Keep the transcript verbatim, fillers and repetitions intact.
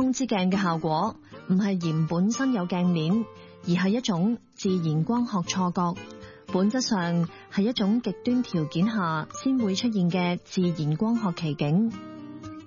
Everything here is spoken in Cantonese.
光之鏡嘅效果唔係鹽本身有鏡鏈，而係一種自然光學錯覺，本質上係一種極端條件下先會出現嘅自然光學奇景。